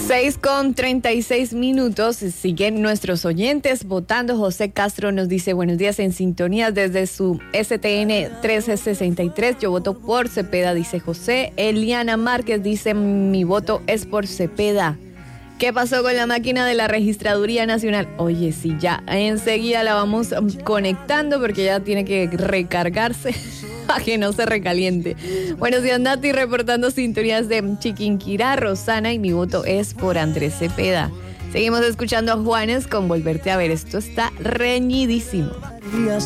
6:36. Siguen nuestros oyentes votando. José Castro nos dice buenos días en sintonía desde su STN 1363. Yo voto por Cepeda, dice José. Eliana Márquez dice mi voto es por Cepeda. ¿Qué pasó con la máquina de la Registraduría Nacional? Oye, sí, ya enseguida la vamos conectando porque ya tiene que recargarse a que no se recaliente. Buenos días, Nati, reportando sintonías de Chiquinquirá, Rosana, y mi voto es por Andrés Cepeda. Seguimos escuchando a Juanes con Volverte a ver. Esto está reñidísimo.